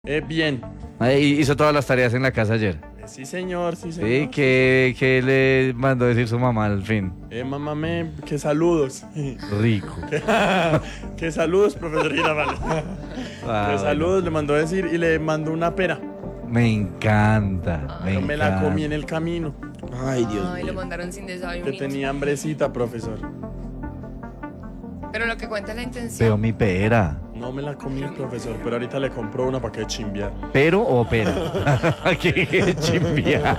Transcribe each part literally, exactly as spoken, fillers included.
Eh, bien. Ahí hizo todas las tareas en la casa ayer. Eh, sí, señor, sí, señor. Sí, ¿qué, qué le mandó decir su mamá al fin? Eh, mamá, me... que saludos. Rico. Que saludos, profesor Girafales. Ah, Que bueno. saludos, le mandó decir y le mandó una pera. Me encanta, me Pero me encanta. la comí en el camino. Ay, Dios Ay, mío. lo mandaron sin Que desayuno. tenía hambrecita, profesor. Pero lo que cuenta es la Veo intención. mi pera. No me la comí, profesor, pero ahorita le compró una para que chimbear. ¿Pero o pera? ¡Qué chimbia!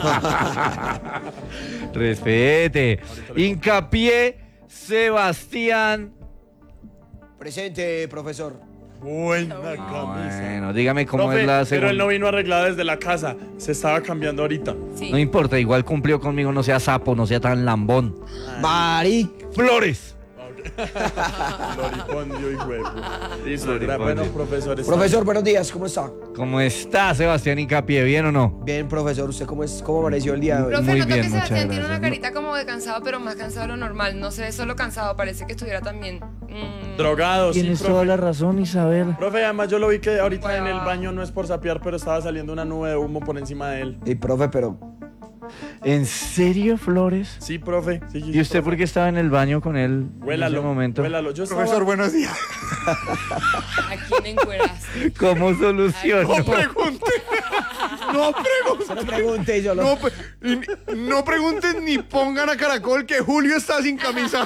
Respete. Hincapié, Sebastián. Presente, profesor. Buena Ah, camisa. Bueno, dígame cómo Profe, es la pero él no segunda. vino arreglado desde la casa. Se estaba cambiando ahorita. Sí. No importa, igual cumplió conmigo, no sea sapo, no sea tan lambón. Mari. Flores. Floripondio y huevo. Listo, Floripondio. bueno, profesor. está- Profesor, buenos días, ¿cómo está? ¿Cómo está, Sebastián Hincapié? ¿Bien o no? Bien, profesor, ¿usted cómo, es, cómo amaneció el día de hoy? Profe, Muy noto bien, que muchas Sebastián tiene una gracias. carita como de cansado, pero más cansado de lo normal. No se ve solo cansado, parece que estuviera también. mm, Drogado, sí, Tienes profe. toda la razón, Isabel. Profe, además yo lo vi que ahorita en el Wow. baño no es por sapear, pero estaba saliendo una nube de humo por encima de él. Y profe, pero ¿En serio, Flores? Sí, profe. Sí, sí, ¿Y usted profe. por qué estaba en el baño con él Huélalo, en ese momento? huélalo. Yo estaba... buenos días. ¿A quién encueraste? ¿Cómo soluciono? No pregunte. No pregunte. se lo pregunte yo lo... No, pre- y- no pregunten ni pongan a Caracol que Julio está sin camisa.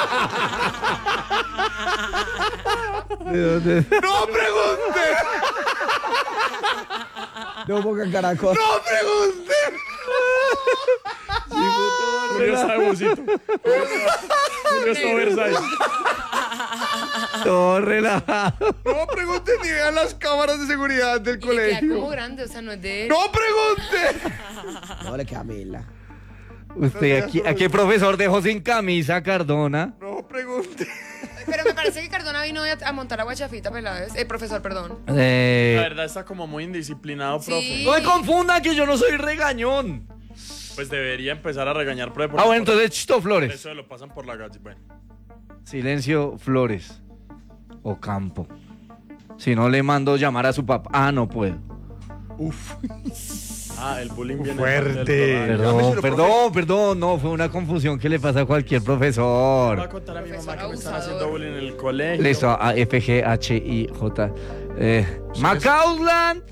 ¿De dónde? No pregunte. No pongan caracol. No pregunte. Julio está de busito. Julio está Versailles. Todo relajado. No pregunten ni vean las cámaras de seguridad del Y le queda como colegio. grande, o sea, no es de él. No pregunte. No le queda mela. ¿Usted aquí, a qué profesor dejó sin camisa, Cardona? No pregunte. Pero me parece que Cardona vino hoy a, a montar a Guachafita Peláez. Eh, profesor, perdón. La Eh, verdad está como muy indisciplinado, profe. Sí. no me confunda que yo no soy regañón. Pues debería empezar a regañar, profe. Ah, bueno, por- entonces chito por Flores. Eso lo pasan por la gallina. Bueno. Silencio, Flores. O Campo. Si no le mando llamar a su papá. Ah, no puedo. Ah, el bullying viene Fuerte. del Perdón, Llámeselo, perdón, perdón. No, fue una confusión que le pasa a cualquier Voy a profesor. contar a mi mamá Profesor que me están abusador. haciendo bullying en el colegio. Listo, a F G H I J. Eh, Macausland.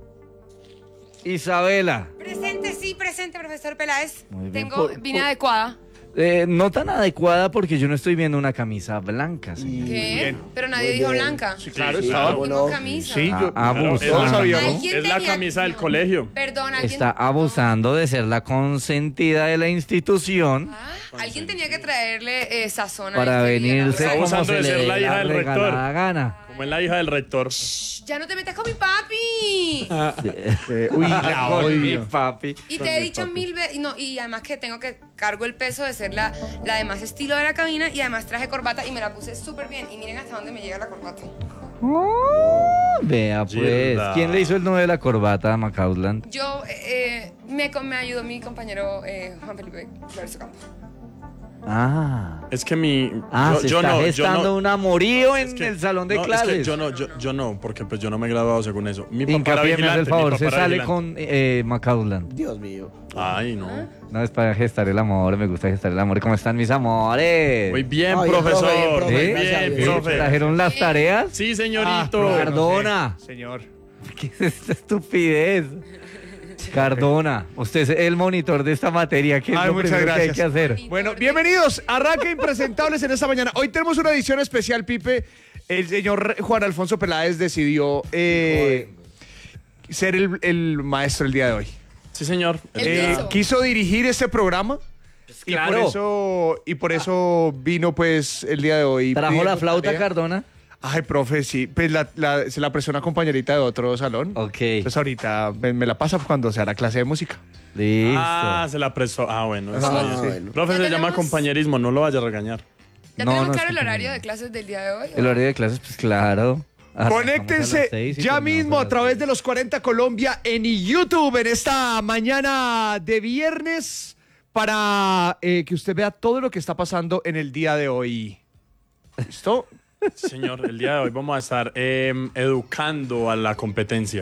Isabela. Presente, sí, presente, profesor Peláez. Muy bien. Tengo, Por- vine por- adecuada. Eh, no tan adecuada porque yo no estoy viendo una camisa blanca, señor. ¿Qué? Bien. Pero nadie Muy dijo bien. blanca. Sí, Claro, Sí, estaba. ¿cómo Tengo no? camisa. Sí, yo. Ah, Claro, abuso. es la- Todos sabíamos. ¿Alguien Es la tenía- camisa del no. colegio. Perdón, alguien. Está abusando de ser la consentida de la institución Ah, alguien tenía que traerle eh, sazón a para este día, venirse la Está como verdad. abusando se de le ser dé la hija la del rector. regalada gana. Como es la hija del rector. Ya no te metas con mi papi. Uy, la Con mi odio. papi. Y te he dicho mil veces, no, y además que tengo que cargo el peso de ser la, la de más estilo de la cabina y además traje corbata y me la puse súper bien. Y miren hasta dónde me llega la corbata. Oh, vea pues. Yerda. ¿Quién le hizo el nudo de la corbata a Macausland? Yo, eh, eh, me, co- me ayudó mi compañero eh, Juan Felipe Flores Ocampo. Ah. Es que mi. Ah, yo, se yo está no, yo gestando no. un amorío en Es que- el salón de no, es clases. que yo no, yo, yo no, porque pues yo no me he graduado según eso. Mi papá era Hincapié, me hace vigilante. el favor, mi se papá era sale vigilante. con eh, Macausland. Dios mío. Ay, no. No, es para gestar el amor, me gusta gestar el amor. ¿Cómo están mis amores? Muy bien, Ay, profe, profesor. bien, profe, Muy gracias a bien, Dios. profe. ¿Trajeron las tareas? Sí, señorito. Ah, Cardona. Señor. ¿Qué es esta estupidez? Cardona, usted es el monitor de esta materia. ¿Qué es Ay, lo muchas primero que hay gracias. que hacer? Bueno, bienvenidos. Arranca Impresentables en esta mañana. Hoy tenemos una edición especial, Pipe. El señor Juan Alfonso Peláez decidió eh, ser el, el maestro el día de hoy. Sí, señor. El Eh, quiso. quiso dirigir este programa. Y claro. por eso, y por eso vino pues el día de hoy. ¿Trajo pidiendo la flauta, tarea. Cardona? Ay, profe, sí. Pues la, la- se la prestó una compañerita de otro salón. Ok, Entonces ahorita me, me la pasa cuando sea la clase de música. listo. Ah, se la prestó. Ah, bueno. está Ah, bien. bueno. Profe, Ya se llama tenemos- compañerismo, no lo vaya a regañar. ¿Ya No, tenemos no, claro es el que- horario de clases del día de hoy? El horario de clases, pues claro. Arrancamos a las Conéctense seis y ya terminamos mismo a las través diez. de los cuarenta Colombia en YouTube en esta mañana de viernes para eh, que usted vea todo lo que está pasando en el día de hoy. ¿Listo? Señor, el día de hoy vamos a estar eh, educando a la competencia.